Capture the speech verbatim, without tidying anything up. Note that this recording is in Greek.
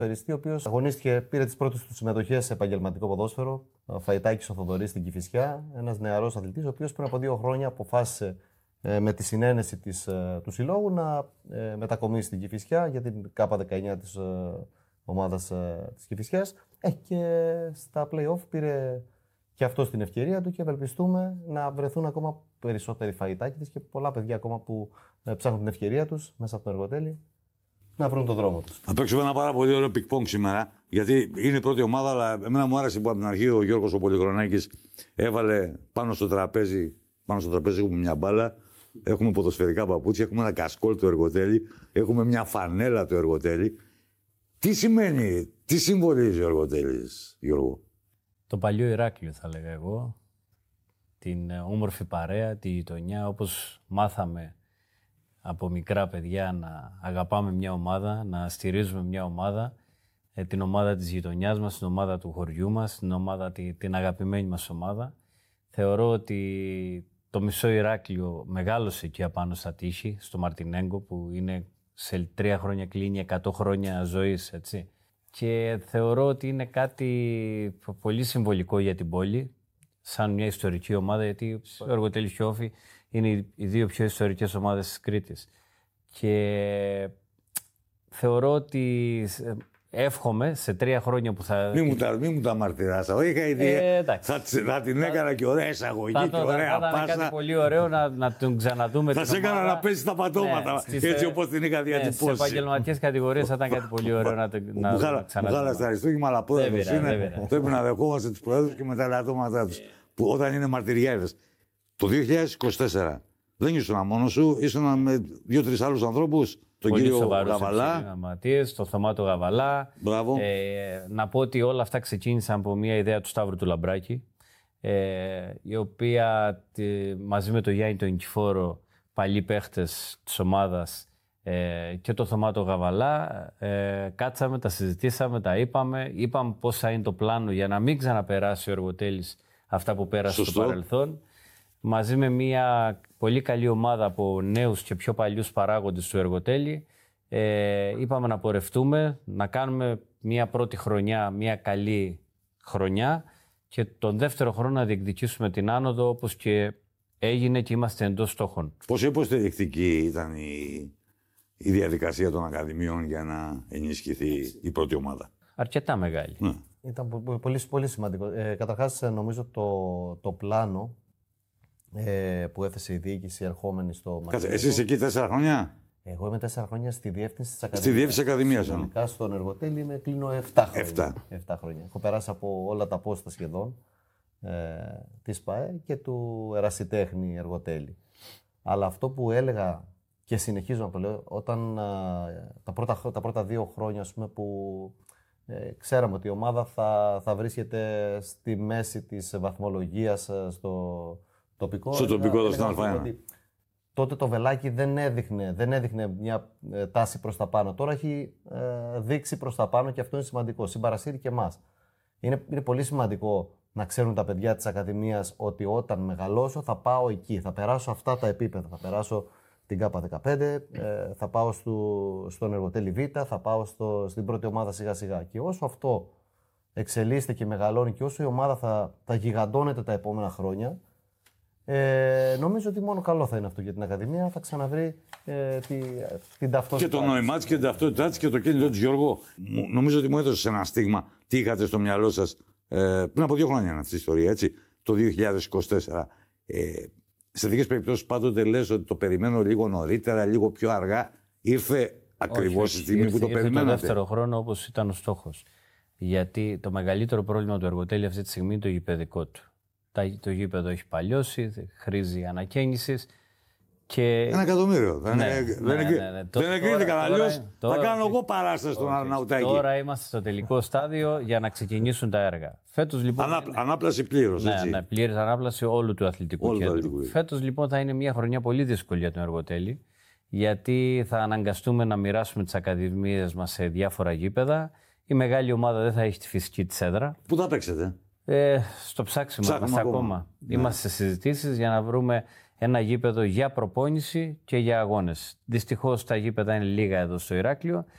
Περιστή, ο οποίος αγωνίστηκε, πήρε τις πρώτες του συμμετοχές σε επαγγελματικό ποδόσφαιρο. Φαϊτάκης ο Θοδωρής στην Κηφισιά. Ένας νεαρός αθλητής, ο οποίος πριν από δύο χρόνια αποφάσισε ε, με τη συνένεση της, ε, του συλλόγου να ε, μετακομίσει στην Κηφισιά για την Κάπα δεκαεννιά της ε, ομάδας ε, της Κηφισιάς. Ε, και στα play-off πήρε και αυτό την ευκαιρία του και ευελπιστούμε να βρεθούν ακόμα περισσότεροι φαϊτάκηδες και πολλά παιδιά ακόμα που ε, ψάχνουν την ευκαιρία τους μέσα από το εργοτέλη να βρουν τον δρόμο τους. Θα παίξουμε ένα πάρα πολύ ωραίο πικ-πονγκ σήμερα, γιατί είναι η πρώτη ομάδα, αλλά εμένα μου άρεσε που από την αρχή ο Γιώργος ο Πολυχρονάκης έβαλε πάνω στο τραπέζι, πάνω στο τραπέζι έχουμε μια μπάλα, έχουμε ποδοσφαιρικά παπούτσια, έχουμε ένα κασκόλ το εργοτέλη, έχουμε μια φανέλα το εργοτέλη. Τι σημαίνει, τι συμβολίζει ο εργοτέλης, Γιώργο? Το παλιό Ηράκλειο θα λέγα εγώ, την όμορφη παρέα, τη γειτονιά, όπως μάθαμε από μικρά παιδιά να αγαπάμε μια ομάδα, να στηρίζουμε μια ομάδα, ε, την ομάδα της γειτονιάς μας, την ομάδα του χωριού μας, την, ομάδα, τη, την αγαπημένη μας ομάδα. Θεωρώ ότι το μισό Ηράκλειο μεγάλωσε εκεί απάνω στα τείχη, στο Μαρτινέγκο, που είναι σε τρία χρόνια κλείνει εκατό χρόνια ζωής, έτσι. Και θεωρώ ότι είναι κάτι πολύ συμβολικό για την πόλη, σαν μια ιστορική ομάδα, γιατί ο Εργοτέλης και ο Όφη είναι οι δύο πιο ιστορικές ομάδες της Κρήτης. Και θεωρώ ότι εύχομαι σε τρία χρόνια που θα... Μη μου τα, μη μου τα μαρτυράσα. Είχα ιδέα. Ε, θα, θα την έκανα και ωραία εισαγωγή θα, και ωραία θα, πάσα. Θα κάτι πολύ ωραίο να, να τον ξαναδούμε. Θα σε έκανα να πέσει τα πατώματα, ναι, στις, έτσι όπως την είχα διατυπώσει. Ναι, σε επαγγελματικές κατηγορίες θα ήταν κάτι πολύ ωραίο να τον να ξαναδούμε. Μου χάλασε τα αριστούγημα, αλλά πρόεδρος είναι. Πρέπει να δεχόμαστε τους πρόεδρους και με τα ελαττώματά τους. Που όταν είναι μαρτυριάδες. Το δύο χιλιάδες είκοσι τέσσερα δεν ήσουν μόνος σου, ήσουν με δύο-τρεις άλλους ανθρώπους. Τον πολύ κύριο Γαβαλά. Τον Θωμάτο Γαβαλά. Μπράβο. Ε, να πω ότι όλα αυτά ξεκίνησαν από μια ιδέα του Σταύρου του Λαμπράκη, ε, η οποία τη, μαζί με τον Γιάννη τον Νικηφόρο, παλιοί παίχτες της ομάδας, ε, και τον Θωμάτο Γαβαλά, ε, κάτσαμε, τα συζητήσαμε, τα είπαμε. Είπαμε πώς θα είναι το πλάνο για να μην ξαναπεράσει ο Εργοτέλης αυτά που πέρασε Σωστό. στο παρελθόν. Μαζί με μια πολύ καλή ομάδα από νέους και πιο παλιούς παράγοντες του Εργοτέλη, ε, είπαμε να πορευτούμε, να κάνουμε μια πρώτη χρονιά, μια καλή χρονιά και τον δεύτερο χρόνο να διεκδικήσουμε την άνοδο, όπως και έγινε και είμαστε εντός στόχων. Πόσο υποστηρικτική ήταν η, η διαδικασία των ακαδημιών για να ενισχυθεί η πρώτη ομάδα? Αρκετά μεγάλη. Ναι. Ήταν πολύ, πολύ σημαντικό. Ε, καταρχάς, νομίζω το, το πλάνο Ε, που έθεσε η διοίκηση ερχόμενη στο Μαρτινέγκο. Κάτσε, εσείς εκεί τέσσερα χρόνια? Εγώ είμαι τέσσερα χρόνια στη διεύθυνση της Ακαδημίας. Στη διεύθυνση Ακαδημίας. Συνολικά στον Εργοτέλη είμαι κλείνω επτά χρόνια. Εφτά. επτά χρόνια. Έχω περάσει από όλα τα πόστα σχεδόν ε, της ΠΑΕ και του Ερασιτέχνη Εργοτέλη. Αλλά αυτό που έλεγα και συνεχίζω να το λέω, όταν ε, τα, πρώτα, τα πρώτα δύο χρόνια, ας πούμε, που ε, ξέραμε ότι η ομάδα θα, θα βρίσκεται στη μέση της βαθμολογίας ε, στο τοπικό. Στο τοπικό το Σταναλφάινα. Τότε το βελάκι δεν έδειχνε, δεν έδειχνε μια ε, τάση προς τα πάνω. Τώρα έχει ε, δείξει προς τα πάνω και αυτό είναι σημαντικό. Συμπαρασύρει και εμάς. Είναι, είναι πολύ σημαντικό να ξέρουν τα παιδιά της Ακαδημίας ότι όταν μεγαλώσω θα πάω εκεί, θα περάσω αυτά τα επίπεδα. Θα περάσω την ΚΑΠΑ δεκαπέντε, ε, θα πάω στο, στον Εργοτέλη Β, θα πάω στο, στην πρώτη ομάδα σιγά σιγά. Και όσο αυτό εξελίσσεται και μεγαλώνει και όσο η ομάδα θα, θα γιγαντώνεται τα επόμενα χρόνια, Ε, νομίζω ότι μόνο καλό θα είναι αυτό για την Ακαδημία. Θα ξαναβρει ε, τη, την ταυτότητα. Και το νόημά της και την ταυτότητά της και το κίνητρο της, Γιώργο. Νομίζω ότι μου έδωσε ένα στίγμα τι είχατε στο μυαλό σας ε, πριν από δύο χρόνια αυτή η ιστορία, έτσι, το δύο χιλιάδες είκοσι τέσσερα. Ε, σε τέτοιες περιπτώσεις πάντοτε λες ότι το περιμένω λίγο νωρίτερα, λίγο πιο αργά. Ήρθε ακριβώς τη στιγμή ήρθε, που το ήρθε περιμένατε? Το δεύτερο χρόνο όπως ήταν ο στόχος. Γιατί το μεγαλύτερο πρόβλημα του Εργοτέλη αυτή τη στιγμή είναι το γηπεδικό του. Το γήπεδο έχει παλιώσει, χρήζει ανακαίνησης. Και... Ένα εκατομμύριο. Ναι, δεν εγκρίνεται αλλιώς. Θα κάνω εγώ παράσταση στον Αρναουτάκη. Τώρα είμαστε στο τελικό στάδιο για να ξεκινήσουν τα έργα. Φέτος, λοιπόν, Ανά, ανάπλαση πλήρως. Ναι, ναι, πλήρης ανάπλαση όλου του αθλητικού όλου κέντρου. Αθλητικού. Φέτος λοιπόν θα είναι μια χρονιά πολύ δύσκολη για τον Εργοτέλη, γιατί θα αναγκαστούμε να μοιράσουμε τις ακαδημίες μας σε διάφορα γήπεδα. Η μεγάλη ομάδα δεν θα έχει τη φυσική της έδρα. Πού θα παίξετε? Ε, στο ψάξιμο είμαστε ακόμα. ακόμα. Ναι. Είμαστε σε συζητήσεις για να βρούμε ένα γήπεδο για προπόνηση και για αγώνες. Δυστυχώς τα γήπεδα είναι λίγα εδώ στο Ηράκλειο.